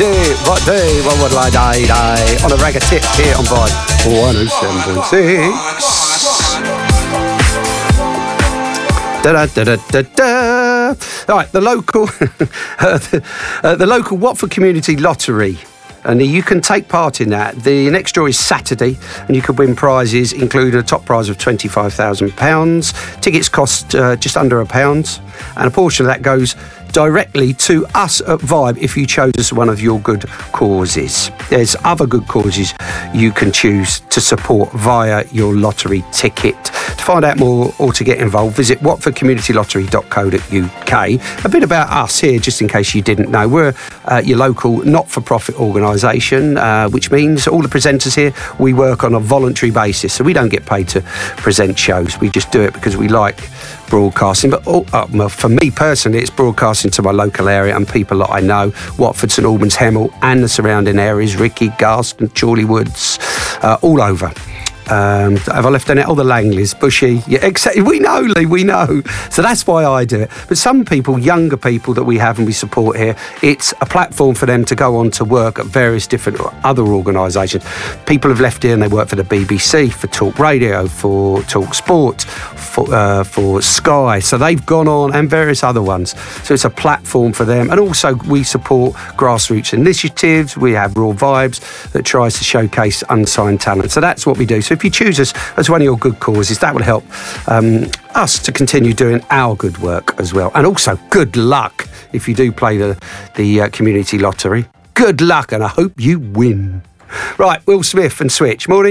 day, what would I die on a rag of tip here on Vibe 107.6. Da-da-da-da-da-da. All right, the local Watford Community Lottery. And you can take part in that. The next draw is Saturday, and you could win prizes, including a top prize of £25,000. Tickets cost just under £1, and a portion of that goes directly to us at Vibe if you chose as one of your good causes. There's other good causes you can choose to support via your lottery ticket. To find out more or to get involved, visit watfordcommunitylottery.co.uk. A bit about us here, just in case you didn't know. We're your local not-for-profit organisation, which means all the presenters here, we work on a voluntary basis, so we don't get paid to present shows. We just do it because we like broadcasting. But for me personally, it's broadcasting to my local area and people that I know, Watford, St Albans, Hemel and the surrounding areas, Ricky, Garston, Chorley Woods, all over. Have I left any? Oh, the Langleys, Bushy. Yeah, exactly. We know, Lee, we know. So that's why I do it. But some people, younger people that we have and we support here, it's a platform for them to go on to work at various different other organisations. People have left here and they work for the BBC, for Talk Radio, for Talk Sport, for Sky. So they've gone on, and various other ones. So it's a platform for them. And also we support grassroots initiatives. We have Raw Vibes that tries to showcase unsigned talent. So that's what we do. So if you choose us as one of your good causes, that will help us to continue doing our good work as well. And also, good luck if you do play the community lottery. Good luck, and I hope you win. Right, Will Smith and Switch. Morning.